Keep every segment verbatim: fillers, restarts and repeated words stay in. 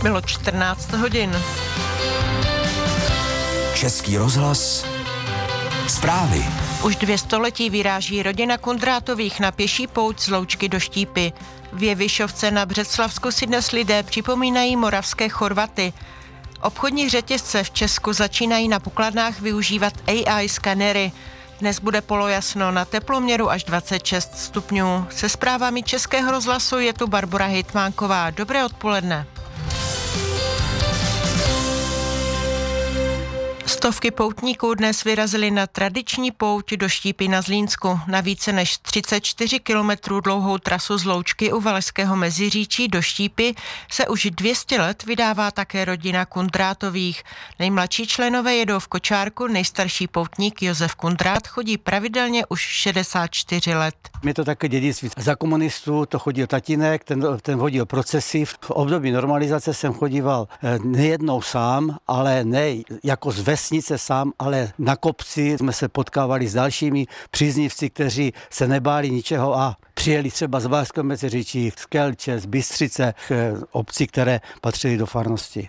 Bylo čtrnáct hodin. Český rozhlas. Zprávy. Už dvě století vyráží rodina Kundrátových na pěší pouť z Loučky do Štípy. V Jevišovce na Břeclavsku si dnes lidé připomínají moravské Chorvaty. Obchodní řetězce v Česku začínají na pokladnách využívat A I skanery. Dnes bude polojasno, na teploměru až dvacet šest stupňů. Se zprávami Českého rozhlasu je tu Barbora Hejtmánková. Dobré odpoledne. Stovky poutníků dnes vyrazily na tradiční pouť do Štípy na Zlínsku. Na více než třicet čtyři kilometrů dlouhou trasu z Loučky u Valašského Meziříčí do Štípy se už dvě stě let vydává také rodina Kundrátových. Nejmladší členové jedou v kočárku, nejstarší poutník Josef Kundrát chodí pravidelně už šedesát čtyři let. Je to také dědictví. Za komunistů to chodil tatínek, ten, ten vodil procesy. V období normalizace jsem chodíval nejednou sám, ale ne jako z vesnice sám, ale na kopci jsme se potkávali s dalšími příznivci, kteří se nebáli ničeho a přijeli třeba z Valašského Meziříčí, z Kelče, z Bystřice, obcí, které patřily do farnosti.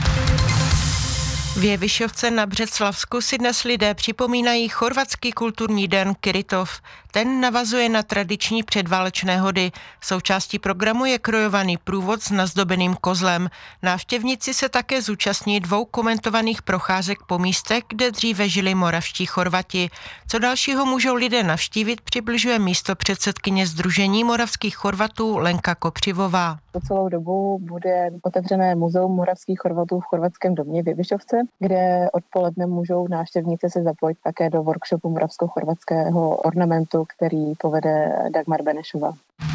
V Jevišovce na Břeclavsku si dnes lidé připomínají chorvatský kulturní den Kiritov. Ten navazuje na tradiční předválečné hody. Součástí programu je krojovaný průvod s nazdobeným kozlem. Návštěvníci se také zúčastní dvou komentovaných procházek po místech, kde dříve žili moravští Chorvati. Co dalšího můžou lidé navštívit, přibližuje místopředsedkyně Sdružení moravských Chorvatů Lenka Kopřivová. Po celou dobu bude otevřené muzeum moravských Chorvatů v Chorvatském domě v Jevišovce, kde odpoledne můžou návštěvníci se zapojit také do workshopu moravsko-chorvatského ornamentu, který povede Dagmar Benešová.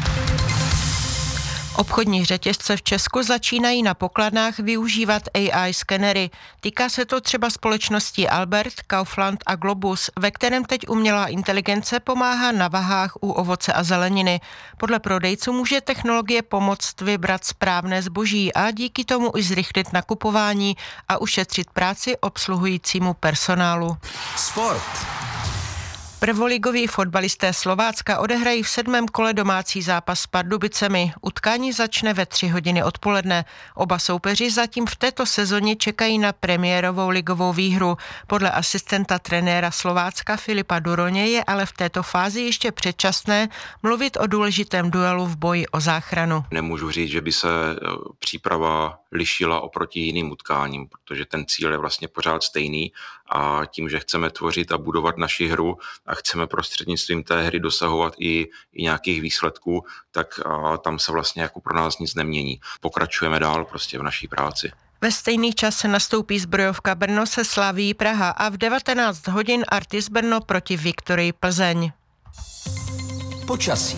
Obchodní řetězce v Česku začínají na pokladnách využívat A I skenery. Týká se to třeba společností Albert, Kaufland a Globus, ve kterém teď umělá inteligence pomáhá na vahách u ovoce a zeleniny. Podle prodejců může technologie pomoct vybrat správné zboží a díky tomu i zrychlit nakupování a ušetřit práci obsluhujícímu personálu. Sport. Prvoligoví fotbalisté Slovácka odehrají v sedmém kole domácí zápas s Pardubicemi. Utkání začne ve tři hodiny odpoledne. Oba soupeři zatím v této sezóně čekají na premiérovou ligovou výhru. Podle asistenta trenéra Slovácka Filipa Duroně je ale v této fázi ještě předčasné mluvit o důležitém duelu v boji o záchranu. Nemůžu říct, že by se příprava lišila oproti jiným utkáním, protože ten cíl je vlastně pořád stejný a tím, že chceme tvořit a budovat naši hru a chceme prostřednictvím té hry dosahovat i, i nějakých výsledků, tak a tam se vlastně jako pro nás nic nemění. Pokračujeme dál prostě v naší práci. Ve stejný čas se nastoupí zbrojovka Brno se Slavií Praha a v devatenáct hodin Artis Brno proti Viktorii Plzeň. Počasí.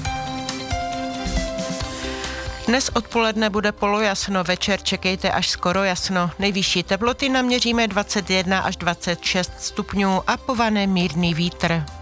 Dnes odpoledne bude polojasno, večer čekejte až skoro jasno. Nejvyšší teploty naměříme dvacet jedna až dvacet šest stupňů a povane mírný vítr.